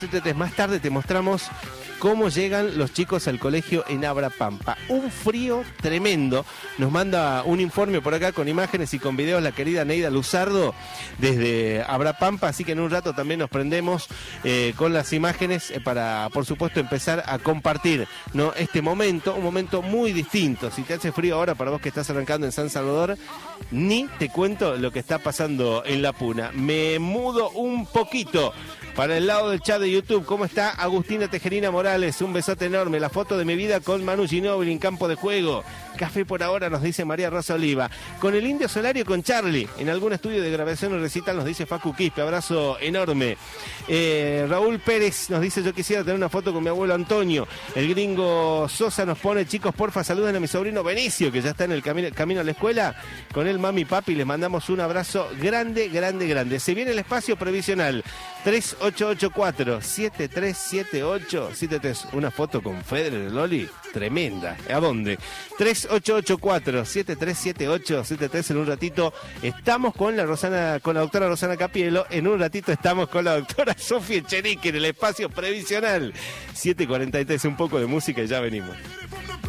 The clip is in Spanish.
Más tarde te mostramos cómo llegan los chicos al colegio en Abra Pampa. Un frío tremendo. Nos manda un informe por acá con imágenes y con videos la querida Neida Luzardo desde Abra Pampa, así que en un rato también nos prendemos con las imágenes para, por supuesto, empezar a compartir, ¿no?, este momento, un momento muy distinto. Si te hace frío ahora, para vos que estás arrancando en San Salvador, ni te cuento lo que está pasando en La Puna. Me mudo un poquito para el lado del chat de YouTube. ¿Cómo está Agustina Tejerina Morales? Un besote enorme. La foto de mi vida con Manu Ginóbili en campo de juego. Café por ahora, nos dice María Rosa Oliva. Con el Indio Solario, con Charlie. En algún estudio de grabación o recital, nos dice Facu Quispe. Abrazo enorme. Raúl Pérez nos dice: yo quisiera tener una foto con mi abuelo Antonio. El gringo Sosa nos pone: chicos, porfa, saluden a mi sobrino Benicio, que ya está en el camino a la escuela. Con él, mami y papi, les mandamos un abrazo grande, grande, grande. Se viene el espacio previsional. 3884-737873. Una foto con Federer Loli, tremenda. ¿A dónde? 3884-737873. En un ratito estamos con la doctora Rosana Capielo. En un ratito estamos con la doctora Sofía Echenique en el espacio previsional. 7:43, un poco de música y ya venimos.